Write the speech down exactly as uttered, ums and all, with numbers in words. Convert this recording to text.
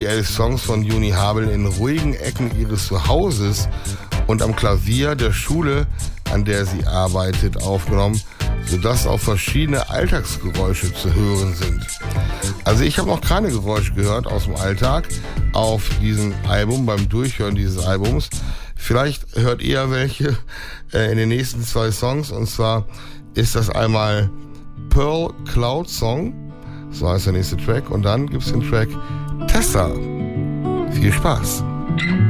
elf Songs von Juni Habel in ruhigen Ecken ihres Zuhauses und am Klavier der Schule, an der sie arbeitet, aufgenommen, sodass auch verschiedene Alltagsgeräusche zu hören sind. Also ich habe noch keine Geräusche gehört aus dem Alltag auf diesem Album, beim Durchhören dieses Albums. Vielleicht hört ihr welche äh, in den nächsten zwei Songs, und zwar ist das einmal Pearl Cloud Song, so heißt der nächste Track, und dann gibt es den Track Tessa. Viel Spaß!